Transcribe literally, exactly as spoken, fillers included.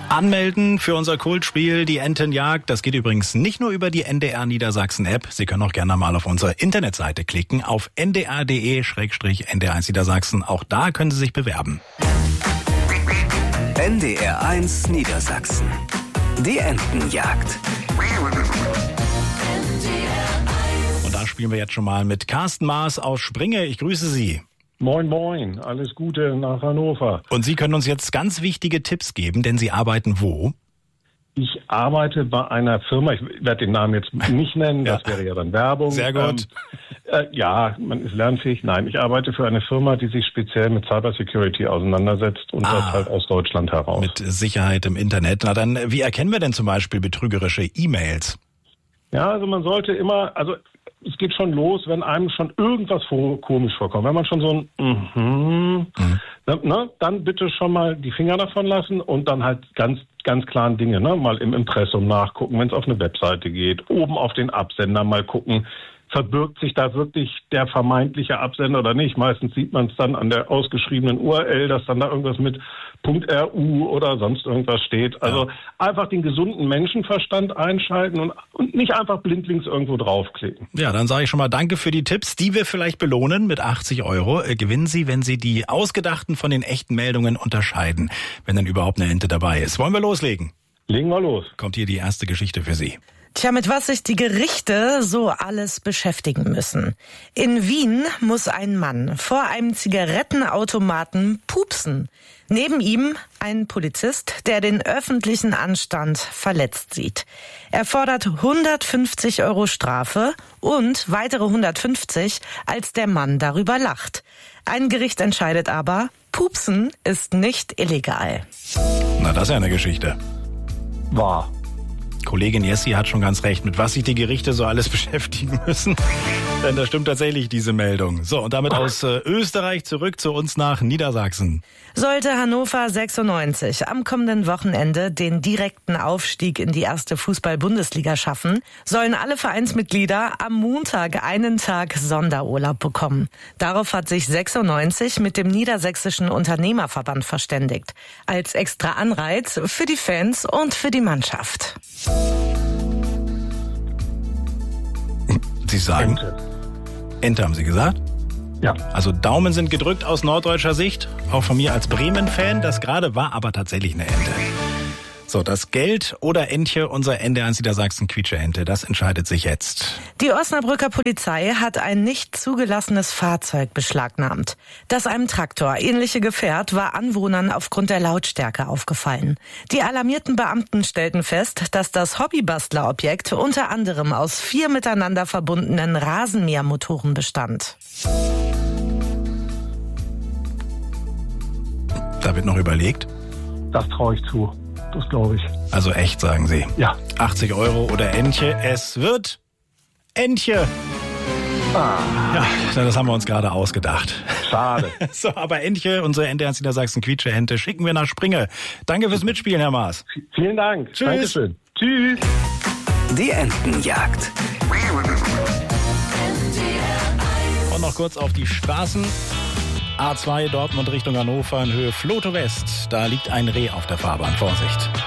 Anmelden für unser Kultspiel Die Entenjagd. Das geht übrigens nicht nur über die N D R Niedersachsen App. Sie können auch gerne mal auf unsere Internetseite klicken, auf n d r punkt d e slash n d r eins Niedersachsen. Auch da können Sie sich bewerben. N D R eins Niedersachsen. Die Entenjagd. Und da spielen wir jetzt schon mal mit Carsten Maas aus Springe. Ich grüße Sie. Moin, moin. Alles Gute nach Hannover. Und Sie können uns jetzt ganz wichtige Tipps geben, denn Sie arbeiten wo? Ich arbeite bei einer Firma, ich werde den Namen jetzt nicht nennen, Ja. das wäre ja dann Werbung. Sehr gut. Ähm, äh, ja, man ist lernfähig. Nein, ich arbeite für eine Firma, die sich speziell mit Cybersecurity auseinandersetzt und Ah. das halt aus Deutschland heraus. Mit Sicherheit im Internet. Na dann, wie erkennen wir denn zum Beispiel betrügerische E-Mails? Ja, also man sollte immer, also es geht schon los, wenn einem schon irgendwas vor, komisch vorkommt. Wenn man schon so ein mhm, Mhm. ne, ne, dann bitte schon mal die Finger davon lassen und dann halt ganz ganz klaren Dinge, ne, mal im Impressum nachgucken, wenn es auf eine Webseite geht, oben auf den Absender mal gucken, verbirgt sich da wirklich der vermeintliche Absender oder nicht. Meistens sieht man es dann an der ausgeschriebenen U R L, dass dann da irgendwas mit .ru oder sonst irgendwas steht. Also Ja. einfach den gesunden Menschenverstand einschalten und, und nicht einfach blindlings irgendwo draufklicken. Ja, dann sage ich schon mal danke für die Tipps, die wir vielleicht belohnen mit achtzig Euro. Äh, gewinnen Sie, wenn Sie die ausgedachten von den echten Meldungen unterscheiden, wenn dann überhaupt eine Ente dabei ist. Wollen wir loslegen? Legen wir los. Kommt hier die erste Geschichte für Sie. Tja, mit was sich die Gerichte so alles beschäftigen müssen. In Wien muss ein Mann vor einem Zigarettenautomaten pupsen. Neben ihm ein Polizist, der den öffentlichen Anstand verletzt sieht. Er fordert hundertfünfzig Euro Strafe und weitere hundertfünfzig, als der Mann darüber lacht. Ein Gericht entscheidet aber, Pupsen ist nicht illegal. Na, das ist ja eine Geschichte. Wahr. Kollegin Jessie hat schon ganz recht, mit was sich die Gerichte so alles beschäftigen müssen. Denn da stimmt tatsächlich diese Meldung. So, und damit aus äh, Österreich zurück zu uns nach Niedersachsen. Sollte Hannover sechsundneunzig am kommenden Wochenende den direkten Aufstieg in die erste Fußball-Bundesliga schaffen, sollen alle Vereinsmitglieder am Montag einen Tag Sonderurlaub bekommen. Darauf hat sich sechsundneunzig mit dem Niedersächsischen Unternehmerverband verständigt. Als extra Anreiz für die Fans und für die Mannschaft. Sie sagen? Ente. Ente haben Sie gesagt? Ja. Also Daumen sind gedrückt aus norddeutscher Sicht, auch von mir als Bremen-Fan. Das gerade war aber tatsächlich eine Ente. So, das Geld oder Entche, unser N D R eins Niedersachsen Quietsche-Ente, das entscheidet sich jetzt. Die Osnabrücker Polizei hat ein nicht zugelassenes Fahrzeug beschlagnahmt. Das einem Traktor ähnliche Gefährt war Anwohnern aufgrund der Lautstärke aufgefallen. Die alarmierten Beamten stellten fest, dass das Hobbybastlerobjekt unter anderem aus vier miteinander verbundenen Rasenmähermotoren bestand. Da wird noch überlegt. Das traue ich zu. Das glaube ich. Also echt, sagen Sie. Ja. achtzig Euro oder Entche. Es wird Entche. Ah, Ja, das haben wir uns gerade ausgedacht. schade. So, aber Entche, unsere N D R eins Niedersachsen Quietsche-Ente, schicken wir nach Springe. Danke fürs Mitspielen, Herr Maas. Vielen Dank. Tschüss. Dankeschön. Tschüss. Die Entenjagd. Und noch kurz auf die Straßen. A zwei Dortmund Richtung Hannover in Höhe Floto West. Da liegt ein Reh auf der Fahrbahn. Vorsicht.